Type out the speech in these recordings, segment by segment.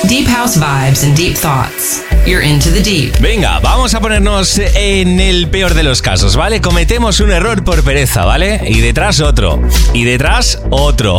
Deep house vibes and deep thoughts. You're into the deep. Venga, vamos a ponernos en el peor de los casos, ¿vale? Cometemos un error por pereza, ¿vale? Y detrás otro. Y detrás otro.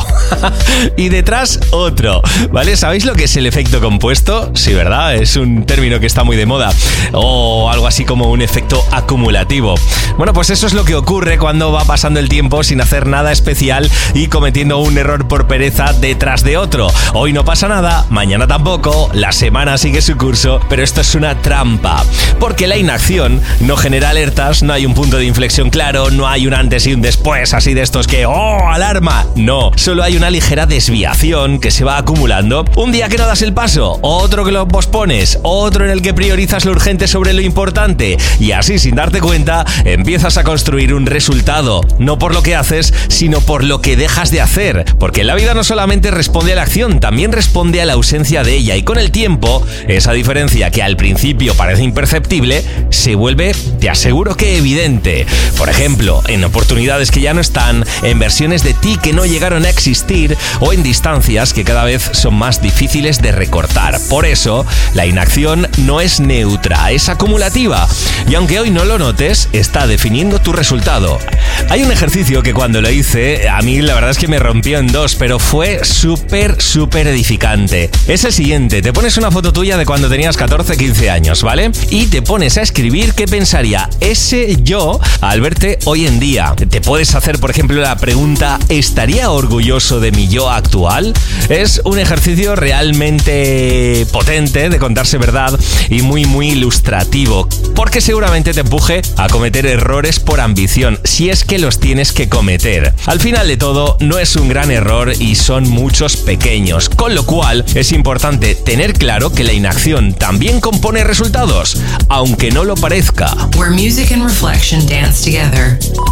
Y detrás otro. ¿Vale? ¿Sabéis lo que es el efecto compuesto? Sí, ¿verdad? Es un término que está muy de moda. O algo así como un efecto acumulativo. Bueno, pues eso es lo que ocurre cuando va pasando el tiempo sin hacer nada especial y cometiendo un error por pereza detrás de otro. Hoy no pasa nada, mañana tampoco, la semana sigue su curso, pero esto es una trampa. Porque la inacción no genera alertas, no hay un punto de inflexión claro, no hay un antes y un después así de estos que ¡oh, alarma! No, solo hay una ligera desviación que se va acumulando. Un día que no das el paso, otro que lo pospones, otro en el que priorizas lo urgente sobre lo importante y así sin darte cuenta empiezas a construir un resultado, no por lo que haces, sino por lo que dejas de hacer. Porque la vida no solamente responde a la acción, también responde a la ausencia de ella y con el tiempo, esa diferencia que al principio parece imperceptible, se vuelve, te aseguro que evidente. Por ejemplo, en oportunidades que ya no están, en versiones de ti que no llegaron a existir o en distancias que cada vez son más difíciles de recortar. Por eso, la inacción no es neutra, es acumulativa. Y aunque hoy no lo notes, está definiendo tu resultado. Hay un ejercicio que cuando lo hice, a mí la verdad es que me rompió en dos, pero fue súper edificante. Es el siguiente, te pones una foto tuya de cuando tenías 14, 15 años, ¿vale? Y te pones a escribir qué pensaría ese yo al verte hoy en día. Te puedes hacer, por ejemplo, la pregunta, ¿estaría orgulloso de mi yo actual? Es un ejercicio realmente potente de contarse verdad y muy ilustrativo, porque seguramente te empuje a cometer errores por ambición, si es que los tienes que cometer. Al final de todo, no es un gran error y son muchos pequeños, con lo cual es importante tener claro que la inacción también compone resultados, aunque no lo parezca. Where music and reflection dance together.